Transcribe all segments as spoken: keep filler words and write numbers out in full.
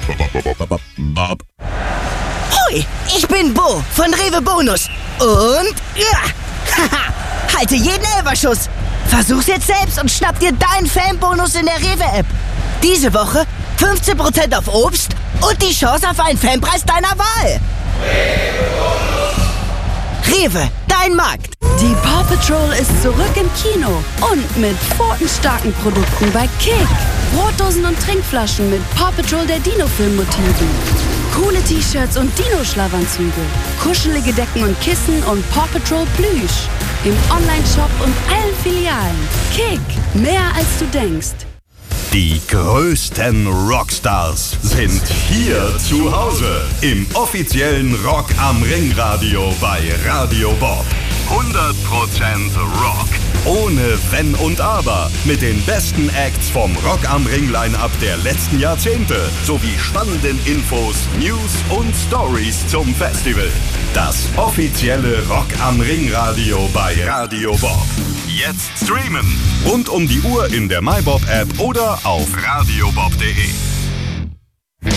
Hoi, ich bin Bo von Rewe Bonus. Und ja, haha, halte jeden Elferschuss. Versuch's jetzt selbst und schnapp dir deinen Fanbonus in der Rewe-App. Diese Woche fünfzehn Prozent auf Obst und die Chance auf einen Fanpreis deiner Wahl. Rewe, dein Markt. Die Paw Patrol ist zurück im Kino und mit pfotenstarken Produkten bei Kick. Brotdosen und Trinkflaschen mit Paw Patrol der Dino-Film-Motiven. Coole T-Shirts und Dino-Schlafanzüge. Kuschelige Decken und Kissen und Paw Patrol Plüsch. Im Online-Shop und allen Filialen. Kick, mehr als du denkst. Die größten Rockstars sind hier zu Hause im offiziellen Rock am Ring Radio bei Radio Bob. hundert Prozent Rock. Ohne Wenn und Aber. Mit den besten Acts vom Rock am Ring Line-Up der letzten Jahrzehnte. Sowie spannenden Infos, News und Stories zum Festival. Das offizielle Rock am Ring Radio bei Radio Bob. Jetzt streamen. Rund um die Uhr in der MyBob-App oder auf radiobob punkt de.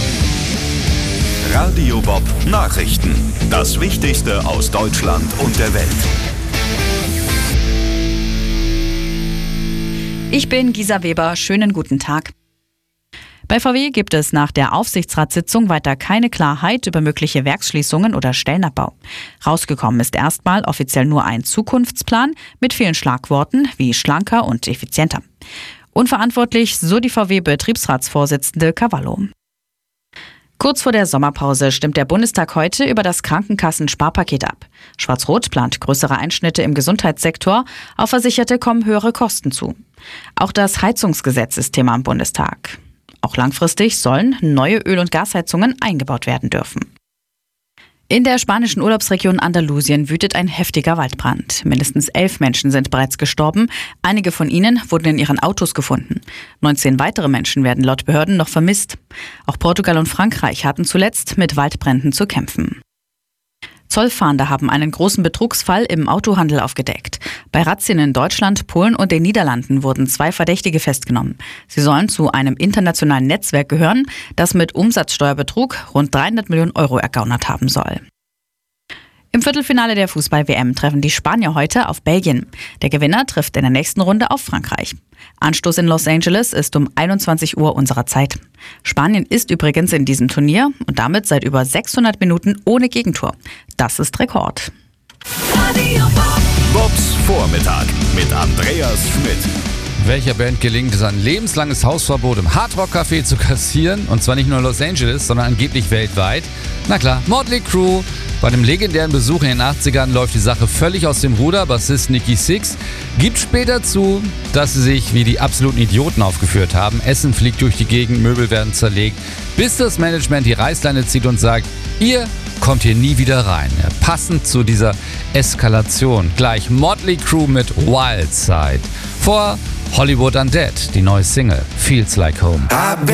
Radio Bob Nachrichten. Das Wichtigste aus Deutschland und der Welt. Ich bin Gisa Weber. Schönen guten Tag. Bei V W gibt es nach der Aufsichtsratssitzung weiter keine Klarheit über mögliche Werksschließungen oder Stellenabbau. Rausgekommen ist erstmal offiziell nur ein Zukunftsplan mit vielen Schlagworten wie schlanker und effizienter. Unverantwortlich, so die V W-Betriebsratsvorsitzende Cavallo. Kurz vor der Sommerpause stimmt der Bundestag heute über das Krankenkassen-Sparpaket ab. Schwarz-Rot plant größere Einschnitte im Gesundheitssektor, auf Versicherte kommen höhere Kosten zu. Auch das Heizungsgesetz ist Thema im Bundestag. Auch langfristig sollen neue Öl- und Gasheizungen eingebaut werden dürfen. In der spanischen Urlaubsregion Andalusien wütet ein heftiger Waldbrand. Mindestens elf Menschen sind bereits gestorben. Einige von ihnen wurden in ihren Autos gefunden. neunzehn weitere Menschen werden laut Behörden noch vermisst. Auch Portugal und Frankreich hatten zuletzt mit Waldbränden zu kämpfen. Zollfahnder haben einen großen Betrugsfall im Autohandel aufgedeckt. Bei Razzien in Deutschland, Polen und den Niederlanden wurden zwei Verdächtige festgenommen. Sie sollen zu einem internationalen Netzwerk gehören, das mit Umsatzsteuerbetrug rund dreihundert Millionen Euro ergaunert haben soll. Im Viertelfinale der Fußball-W M treffen die Spanier heute auf Belgien. Der Gewinner trifft in der nächsten Runde auf Frankreich. Anstoß in Los Angeles ist um einundzwanzig Uhr unserer Zeit. Spanien ist übrigens in diesem Turnier und damit seit über sechshundert Minuten ohne Gegentor. Das ist Rekord. Bobs Vormittag mit Andreas Schmidt. Welcher Band gelingt es, ein lebenslanges Hausverbot im Hardrock-Café zu kassieren? Und zwar nicht nur in Los Angeles, sondern angeblich weltweit. Na klar, Motley Crue. Bei dem legendären Besuch in den achtzigern läuft die Sache völlig aus dem Ruder. Bassist Nikki Sixx gibt später zu, dass sie sich wie die absoluten Idioten aufgeführt haben. Essen fliegt durch die Gegend, Möbel werden zerlegt, bis das Management die Reißleine zieht und sagt, ihr kommt hier nie wieder rein. Ja, passend zu dieser Eskalation gleich Motley Crue mit Wild Side. Vor Hollywood Undead, die neue Single Feels Like Home.